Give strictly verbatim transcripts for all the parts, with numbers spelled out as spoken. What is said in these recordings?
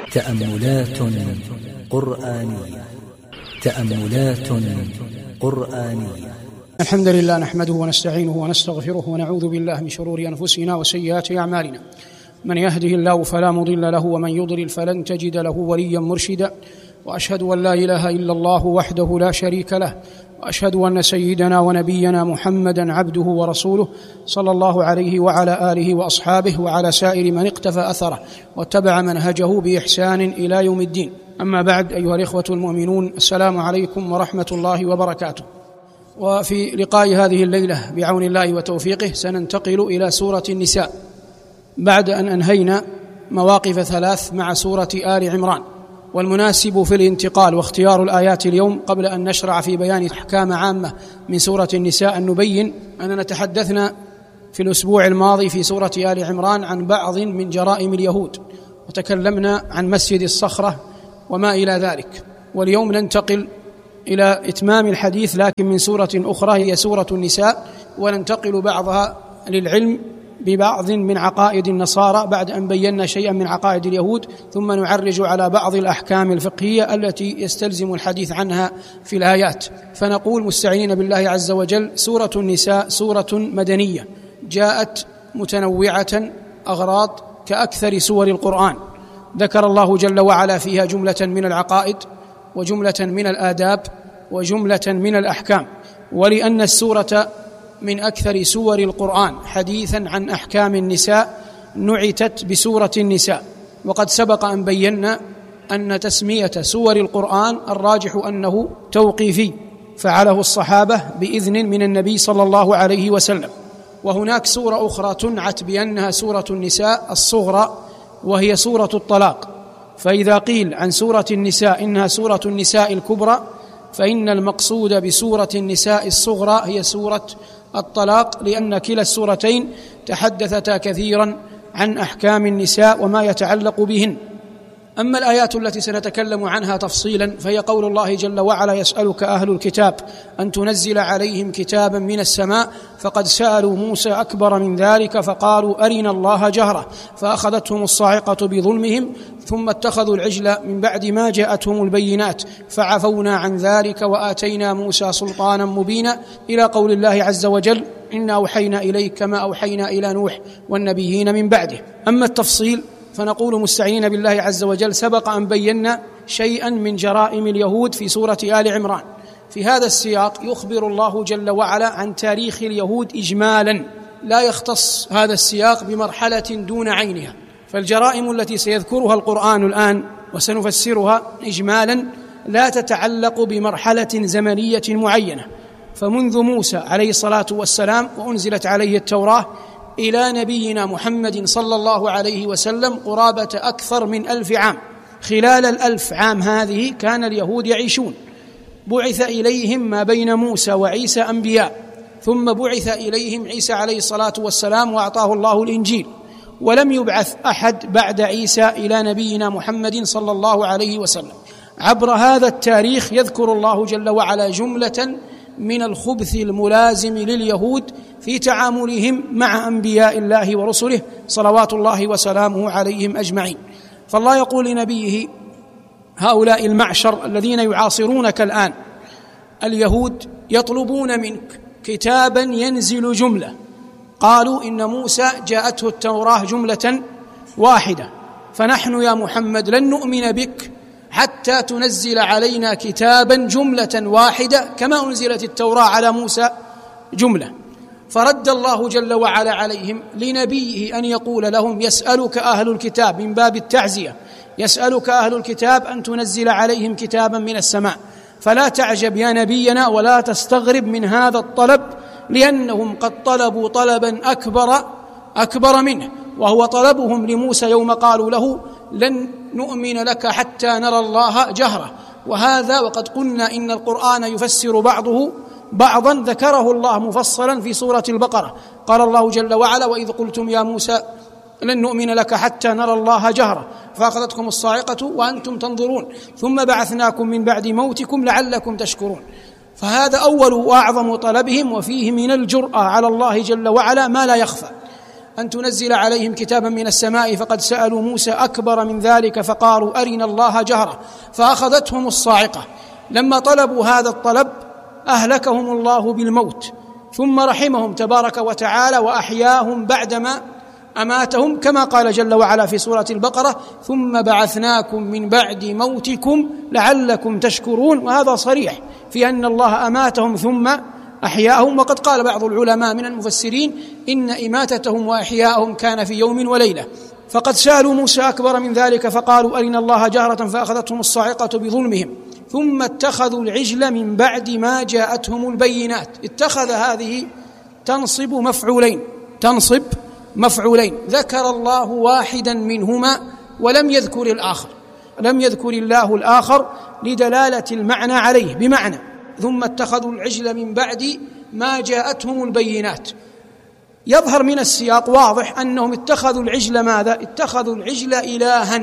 تأملات قرآنية تأملات قرآنية. الحمد لله نحمده ونستعينه ونستغفره ونعوذ بالله من شرور أنفسنا وسيئات أعمالنا. من يهده الله فلا مضل له ومن يضلل فلن تجد له وليا مرشدا، وأشهد أن لا إله إلا الله وحده لا شريك له، وأشهد أن سيدنا ونبينا محمدا عبده ورسوله صلى الله عليه وعلى آله وأصحابه وعلى سائر من اقتفى أثره واتبع منهجه بإحسان إلى يوم الدين. أما بعد، أيها الإخوة المؤمنون، السلام عليكم ورحمة الله وبركاته. وفي لقاء هذه الليلة بعون الله وتوفيقه سننتقل إلى سورة النساء بعد أن أنهينا مواقف ثلاث مع سورة آل عمران. والمناسب في الانتقال واختيار الآيات اليوم قبل أن نشرع في بيان أحكام عامة من سورة النساء أن نبين أننا تحدثنا في الأسبوع الماضي في سورة آل عمران عن بعض من جرائم اليهود، وتكلمنا عن مسجد الصخرة وما إلى ذلك. واليوم ننتقل إلى إتمام الحديث لكن من سورة أخرى هي سورة النساء، وننتقل بعضها للعلم ببعض من عقائد النصارى بعد أن بينا شيئا من عقائد اليهود، ثم نعرج على بعض الأحكام الفقهية التي يستلزم الحديث عنها في الآيات. فنقول مستعينين بالله عز وجل: سورة النساء سورة مدنية جاءت متنوعة أغراض كأكثر سور القرآن، ذكر الله جل وعلا فيها جملة من العقائد وجملة من الآداب وجملة من الأحكام. ولأن السورة من أكثر سور القرآن حديثا عن أحكام النساء نعتت بسورة النساء. وقد سبق أن بينا أن تسمية سور القرآن الراجح أنه توقيفي، فعله الصحابة بإذن من النبي صلى الله عليه وسلم. وهناك سورة أخرى تنعت بأنها سورة النساء الصغرى وهي سورة الطلاق. فإذا قيل عن سورة النساء إنها سورة النساء الكبرى، فإن المقصود بسورة النساء الصغرى هي سورة الطلاق، لأن كلا السورتين تحدثتا كثيرا عن أحكام النساء وما يتعلق بهن. أما الآيات التي سنتكلم عنها تفصيلا فهي قول الله جل وعلا: يسألك أهل الكتاب أن تنزل عليهم كتابا من السماء، فقد سألوا موسى أكبر من ذلك فقالوا أرنا الله جهرة فأخذتهم الصاعقة بظلمهم ثم اتخذوا العجل من بعد ما جاءتهم البينات فعفونا عن ذلك وآتينا موسى سلطانا مبينا، إلى قول الله عز وجل: إنا أوحينا إليك كما أوحينا إلى نوح والنبيين من بعده. أما التفصيل فنقول مستعينين بالله عز وجل: سبق أن بينا شيئا من جرائم اليهود في سورة آل عمران. في هذا السياق يخبر الله جل وعلا عن تاريخ اليهود إجمالا، لا يختص هذا السياق بمرحلة دون عينها. فالجرائم التي سيذكرها القرآن الآن وسنفسرها إجمالا لا تتعلق بمرحلة زمنية معينة. فمنذ موسى عليه الصلاة والسلام وأنزلت عليه التوراة إلى نبينا محمد صلى الله عليه وسلم قرابة أكثر من ألف عام. خلال الألف عام هذه كان اليهود يعيشون، بعث إليهم ما بين موسى وعيسى أنبياء، ثم بعث إليهم عيسى عليه الصلاة والسلام وأعطاه الله الإنجيل، ولم يبعث أحد بعد عيسى إلى نبينا محمد صلى الله عليه وسلم. عبر هذا التاريخ يذكر الله جل وعلا جملة من الخبث الملازم لليهود في تعاملهم مع أنبياء الله ورسله صلوات الله وسلامه عليهم أجمعين. فالله يقول لنبيه: هؤلاء المعشر الذين يعاصرونك الآن اليهود يطلبون منك كتابا ينزل جملة. قالوا إن موسى جاءته التوراة جملة واحدة، فنحن يا محمد لن نؤمن بك حتى تنزل علينا كتابا جملة واحدة كما أنزلت التوراة على موسى جملة. فرد الله جل وعلا عليهم لنبيه أن يقول لهم: يسألك أهل الكتاب، من باب التعزية، يسألك أهل الكتاب أن تنزل عليهم كتابا من السماء. فلا تعجب يا نبينا ولا تستغرب من هذا الطلب، لأنهم قد طلبوا طلبا أكبر أكبر منه، وهو طلبهم لموسى يوم قالوا له: لن نؤمن لك حتى نرى الله جهرة. وهذا وقد قلنا إن القرآن يفسر بعضه بعضا، ذكره الله مفصلا في سورة البقرة. قال الله جل وعلا: وإذ قلتم يا موسى لن نؤمن لك حتى نرى الله جهرة فأخذتكم الصاعقة وأنتم تنظرون ثم بعثناكم من بعد موتكم لعلكم تشكرون. فهذا أول وأعظم طلبهم، وفيه من الجرأة على الله جل وعلا ما لا يخفى. أن تنزل عليهم كتابا من السماء فقد سألوا موسى أكبر من ذلك فقالوا أرنا الله جهرة فأخذتهم الصاعقة. لما طلبوا هذا الطلب أهلكهم الله بالموت، ثم رحمهم تبارك وتعالى وأحياهم بعدما أماتهم، كما قال جل وعلا في سورة البقرة: ثم بعثناكم من بعد موتكم لعلكم تشكرون. وهذا صريح في أن الله أماتهم ثم أحياهم. وقد قال بعض العلماء من المفسرين إن إماتتهم وإحياءهم كان في يوم وليلة. فقد سألوا موسى أكبر من ذلك فقالوا أرنا الله جهرة فأخذتهم الصاعقة بظلمهم ثم اتخذوا العجل من بعد ما جاءتهم البينات. اتخذ هذه تنصب مفعولين تنصب مفعولين ذكر الله واحدا منهما ولم يذكر الآخر، لم يذكر الله الآخر لدلالة المعنى عليه، بمعنى ثم اتخذوا العجل من بعد ما جاءتهم البينات. يظهر من السياق واضح أنهم اتخذوا العجل ماذا؟ اتخذوا العجل إلها،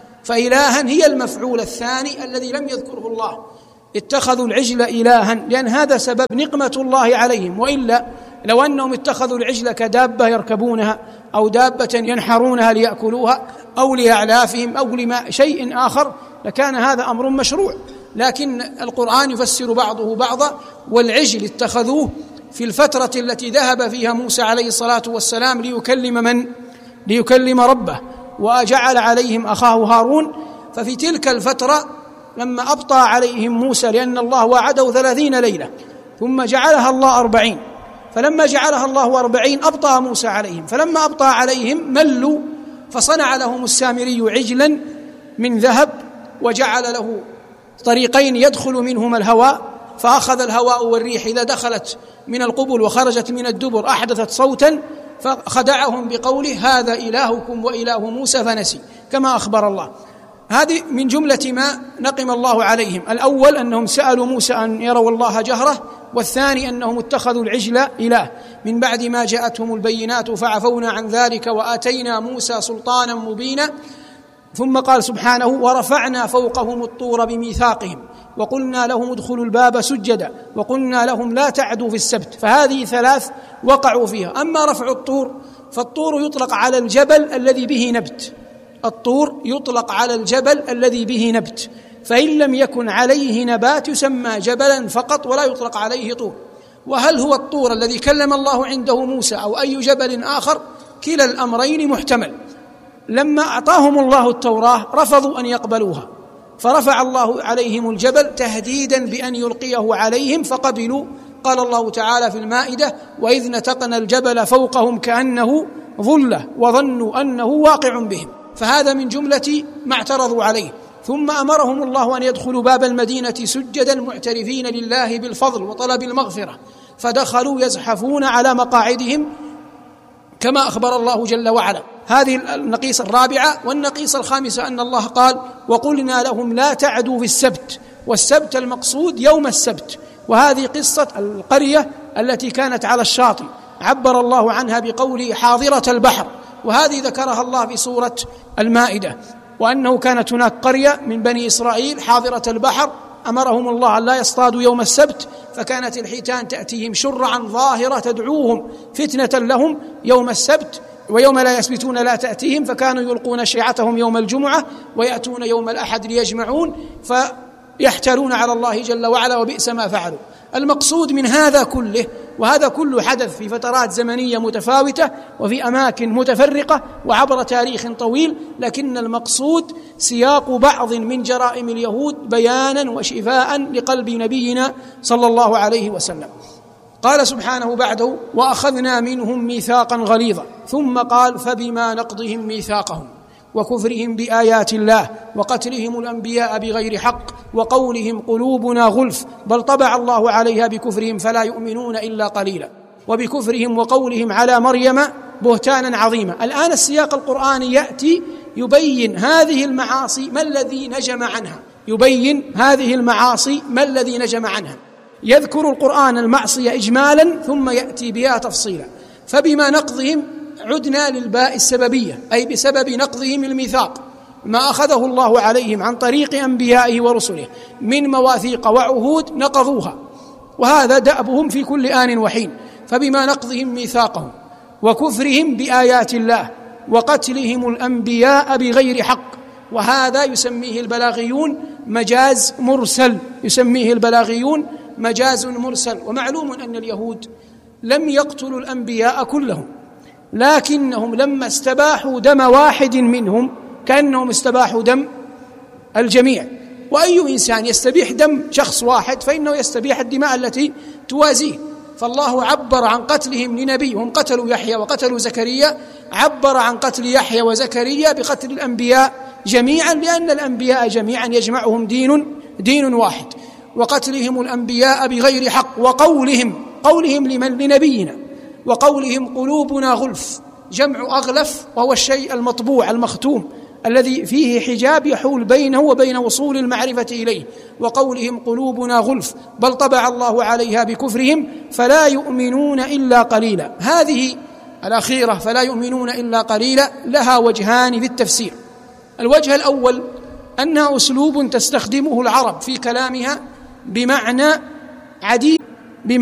فإلها هي المفعول الثاني الذي لم يذكره الله. اتخذوا العجل إلها لأن هذا سبب نقمة الله عليهم، وإلا لو أنهم اتخذوا العجل كدابة يركبونها أو دابة ينحرونها ليأكلوها أو لأعلافهم أو لما شيء آخر لكان هذا أمر مشروع، لكن القرآن يفسر بعضه بعضا. والعجل اتخذوه في الفترة التي ذهب فيها موسى عليه الصلاة والسلام ليكلم من؟ ليكلم ربه، وجعل عليهم أخاه هارون. ففي تلك الفترة لما أبطأ عليهم موسى لأن الله وعده ثلاثين ليلة ثم جعلها الله أربعين، فلما جعلها الله أربعين أبطأ موسى عليهم، فلما أبطأ عليهم ملوا فصنع لهم السامري عجلا من ذهب وجعل له طريقين يدخل منهما الهواء، فأخذ الهواء والريح إذا دخلت من القبل وخرجت من الدبر أحدثت صوتا، فخدعهم بقوله هذا إلهكم وإله موسى فنسي، كما أخبر الله. هذه من جملة ما نقم الله عليهم. الأول أنهم سألوا موسى أن يروا الله جهرة، والثاني أنهم اتخذوا العجل إله من بعد ما جاءتهم البينات فعفونا عن ذلك وآتينا موسى سلطانا مبينا. ثم قال سبحانه ورفعنا فوقهم الطور بميثاقهم وقلنا لهم ادخلوا الباب سجدا وقلنا لهم لا تعدوا في السبت. فهذه ثلاث وقعوا فيها. أما رفع الطور فالطور يطلق على الجبل الذي به نبت، الطور يطلق على الجبل الذي به نبت، فإن لم يكن عليه نبات يسمى جبلا فقط ولا يطلق عليه طور. وهل هو الطور الذي كلم الله عنده موسى أو أي جبل آخر؟ كلا الأمرين محتمل. لما أعطاهم الله التوراة رفضوا أن يقبلوها، فرفع الله عليهم الجبل تهديدا بأن يلقيه عليهم فقبلوا. قال الله تعالى في المائدة وإذ نتقنا الجبل فوقهم كأنه ظلة وظنوا أنه واقع بهم. فهذا من جملة ما اعترضوا عليه. ثم أمرهم الله أن يدخلوا باب المدينة سجدا معترفين لله بالفضل وطلب المغفرة، فدخلوا يزحفون على مقاعدهم كما أخبر الله جل وعلا. هذه النقيصة الرابعة. والنقيصة الخامسة أن الله قال وقلنا لهم لا تعدوا في السبت، والسبت المقصود يوم السبت. وهذه قصة القرية التي كانت على الشاطئ عبر الله عنها بقوله حاضرة البحر، وهذه ذكرها الله في سورة المائدة، وأنه كانت هناك قرية من بني إسرائيل حاضرة البحر أمرهم الله أن لا يصطادوا يوم السبت، فكانت الحيتان تأتيهم شرعا ظاهرة تدعوهم فتنة لهم يوم السبت، ويوم لا يسبتون لا تأتيهم، فكانوا يلقون شيعتهم يوم الجمعة ويأتون يوم الأحد ليجمعون فيحترون على الله جل وعلا وبئس ما فعلوا. المقصود من هذا كله، وهذا كله حدث في فترات زمنية متفاوتة وفي أماكن متفرقة وعبر تاريخ طويل، لكن المقصود سياق بعض من جرائم اليهود بيانا وشفاء لقلب نبينا صلى الله عليه وسلم. قال سبحانه بعده وأخذنا منهم ميثاقا غليظا، ثم قال فبما نقضهم ميثاقهم وكفرهم بآيات الله وقتلهم الأنبياء بغير حق وقولهم قلوبنا غلف بل طبع الله عليها بكفرهم فلا يؤمنون إلا قليلا، وبكفرهم وقولهم على مريم بهتانا عظيما. الآن السياق القرآني يأتي يبين هذه المعاصي ما الذي نجم عنها، يبين هذه المعاصي ما الذي نجم عنها. يذكر القرآن المعصية إجمالا ثم يأتي بها تفصيلا. فبما نقضهم عدنا للباء السببية، أي بسبب نقضهم الميثاق ما أخذه الله عليهم عن طريق أنبيائه ورسله من مواثيق وعهود نقضوها، وهذا دأبهم في كل آن وحين. فبما نقضهم ميثاقهم وكفرهم بآيات الله وقتلهم الأنبياء بغير حق. وهذا يسميه البلاغيون مجاز مرسل، يسميه البلاغيون مجاز مرسل. ومعلوم أن اليهود لم يقتلوا الأنبياء كلهم، لكنهم لما استباحوا دم واحد منهم كأنهم استباحوا دم الجميع. وأي إنسان يستبيح دم شخص واحد فإنه يستبيح الدماء التي توازيه. فالله عبر عن قتلهم لنبيهم، قتلوا يحيى وقتلوا زكريا، عبر عن قتل يحيى وزكريا بقتل الأنبياء جميعا، لأن الأنبياء جميعا يجمعهم دين دين واحد. وقتلهم الأنبياء بغير حق، وقولهم قولهم لمن؟ لنبينا. وقولهم قلوبنا غلف، جمع أغلف، وهو الشيء المطبوع المختوم الذي فيه حجاب يحول بينه وبين وصول المعرفة إليه. وقولهم قلوبنا غلف بل طبع الله عليها بكفرهم فلا يؤمنون إلا قليلا. هذه الأخيرة فلا يؤمنون إلا قليلا لها وجهان في التفسير. الوجه الأول أنها أسلوب تستخدمه العرب في كلامها بمعنى عديد